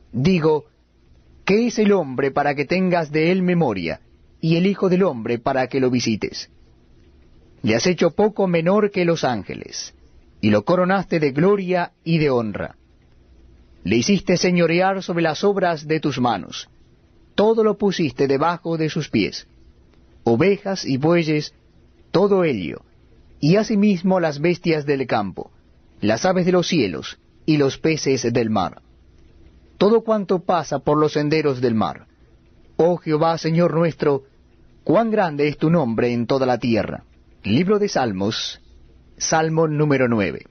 Digo, ¿qué es el hombre para que tengas de él memoria, y el hijo del hombre para que lo visites? Le has hecho poco menor que los ángeles, y lo coronaste de gloria y de honra. Le hiciste señorear sobre las obras de tus manos, todo lo pusiste debajo de sus pies, ovejas y bueyes, todo ello, y asimismo las bestias del campo, las aves de los cielos, y los peces del mar, todo cuanto pasa por los senderos del mar. Oh Jehová, Señor nuestro, cuán grande es tu nombre en toda la tierra. Libro de Salmos, Salmo número 9.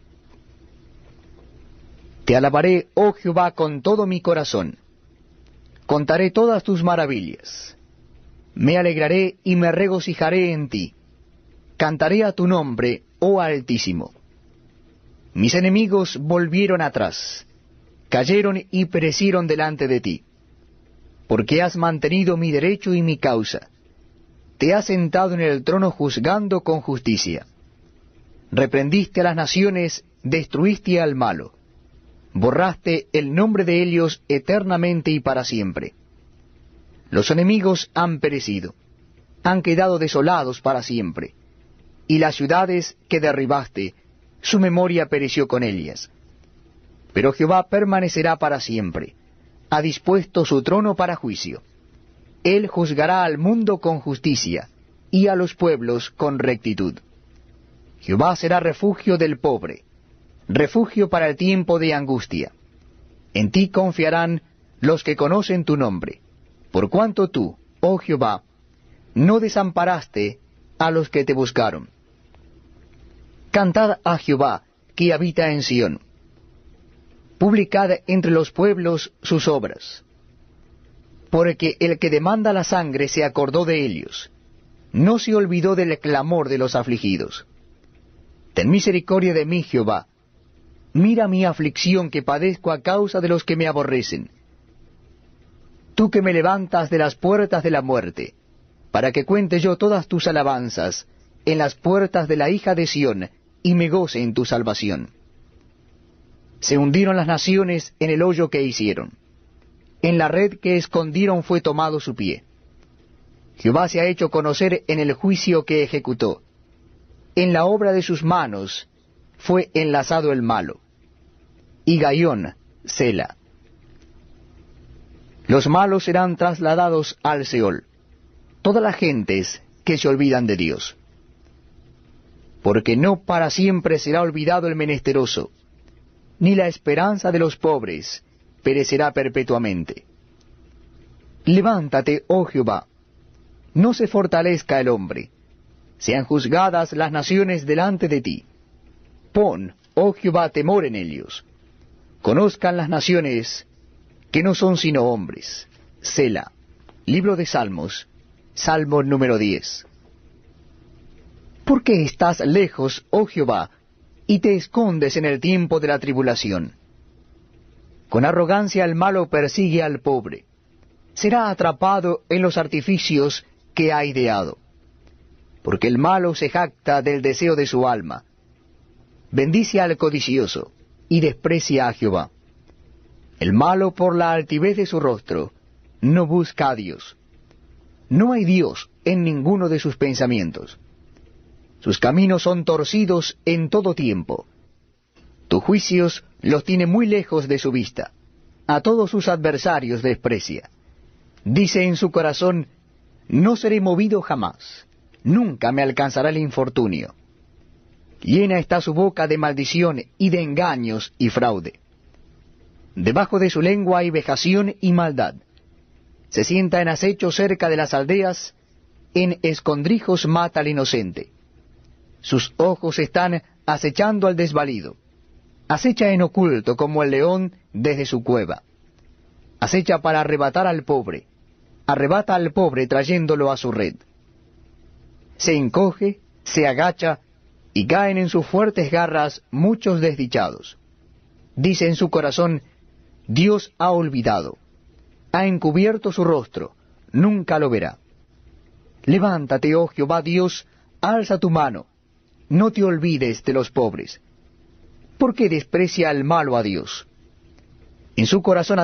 Te alabaré, oh Jehová, con todo mi corazón. Contaré todas tus maravillas. Me alegraré y me regocijaré en ti. Cantaré a tu nombre, oh Altísimo. Mis enemigos volvieron atrás, cayeron y perecieron delante de ti. Porque has mantenido mi derecho y mi causa. Te has sentado en el trono juzgando con justicia. Reprendiste a las naciones, destruiste al malo. Borraste el nombre de ellos eternamente y para siempre. Los enemigos han perecido, han quedado desolados para siempre. Y las ciudades que derribaste, su memoria pereció con ellas. Pero Jehová permanecerá para siempre, ha dispuesto su trono para juicio. Él juzgará al mundo con justicia, y a los pueblos con rectitud. Jehová será refugio del pobre, refugio para el tiempo de angustia. En ti confiarán los que conocen tu nombre, por cuanto tú, oh Jehová, no desamparaste a los que te buscaron. Cantad a Jehová, que habita en Sión. Publicad entre los pueblos sus obras. Porque el que demanda la sangre se acordó de ellos, no se olvidó del clamor de los afligidos. Ten misericordia de mí, Jehová. Mira mi aflicción que padezco a causa de los que me aborrecen. Tú que me levantas de las puertas de la muerte, para que cuente yo todas tus alabanzas en las puertas de la hija de Sión, y me goce en tu salvación. Se hundieron las naciones en el hoyo que hicieron. En la red que escondieron fue tomado su pie. Jehová se ha hecho conocer en el juicio que ejecutó. En la obra de sus manos fue enlazado el malo. Y Gaión, Sela. Los malos serán trasladados al Seol, todas las gentes que se olvidan de Dios. Porque no para siempre será olvidado el menesteroso, ni la esperanza de los pobres perecerá perpetuamente. Levántate, oh Jehová, no se fortalezca el hombre, sean juzgadas las naciones delante de ti. Pon, oh Jehová, temor en ellos. Conozcan las naciones que no son sino hombres. Sela. Libro de Salmos, Salmo número 10. ¿Por qué estás lejos, oh Jehová, y te escondes en el tiempo de la tribulación? Con arrogancia el malo persigue al pobre. Será atrapado en los artificios que ha ideado. Porque el malo se jacta del deseo de su alma. Bendice al codicioso y desprecia a Jehová. El malo por la altivez de su rostro no busca a Dios. No hay Dios en ninguno de sus pensamientos. Sus caminos son torcidos en todo tiempo. Tus juicios los tiene muy lejos de su vista. A todos sus adversarios desprecia. Dice en su corazón, no seré movido jamás. Nunca me alcanzará el infortunio. Llena está su boca de maldición y de engaños y fraude. Debajo de su lengua hay vejación y maldad. Se sienta en acecho cerca de las aldeas, en escondrijos mata al inocente. Sus ojos están acechando al desvalido. Acecha en oculto como el león desde su cueva. Acecha para arrebatar al pobre. Arrebata al pobre trayéndolo a su red. Se encoge, se agacha, y caen en sus fuertes garras muchos desdichados. Dice en su corazón, Dios ha olvidado. Ha encubierto su rostro, nunca lo verá. Levántate, oh Jehová Dios, alza tu mano. No te olvides de los pobres. ¿Por qué desprecia el malo a Dios? En su corazón